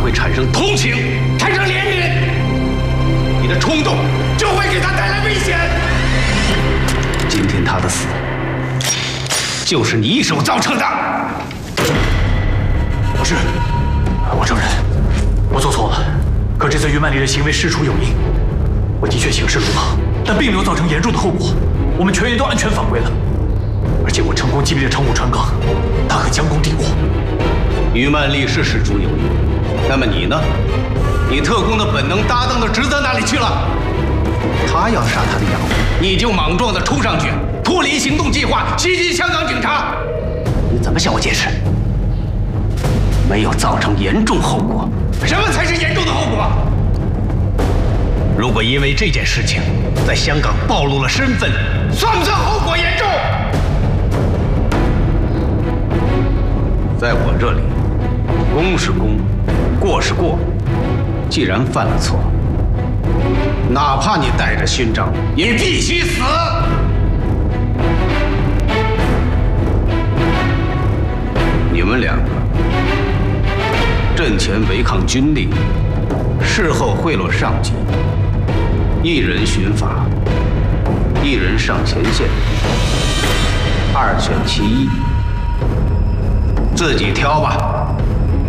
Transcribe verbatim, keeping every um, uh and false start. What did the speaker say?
会产生同情，产生怜悯。你的冲动就会给他带来危险。今天他的死，就是你一手造成的。 是，我承认，我做错了。可这次于曼丽的行为事出有因，我的确行事鲁莽，但并没有造成严重的后果。我们全员都安全返回了，而且我成功击毙了长谷川刚，大可将功抵过。 于曼丽是事出有因，那么你呢？你特工的本能搭档的职责哪里去了？他要杀他的养父，你就莽撞的冲上去，脱离行动计划，袭击香港警察。你怎么向我解释？没有造成严重后果，什么才是严重的后果？如果因为这件事情在香港暴露了身份，算不算后果严重？在我这里，功是功，过是过。既然犯了错，哪怕你带着勋章，也必须死。你们两个阵前违抗军令，事后贿赂上级，一人巡法，一人上前线，二选其一，自己挑吧。